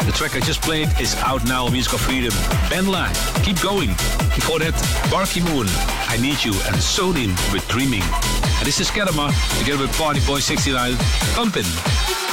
The track I just played is out now on Music of Freedom. Benla, Keep Going. Before that, Barky Moon, I Need You, and Sodin with Dreaming. And this is Kedama, together with Party Boy 69, Pumpin'.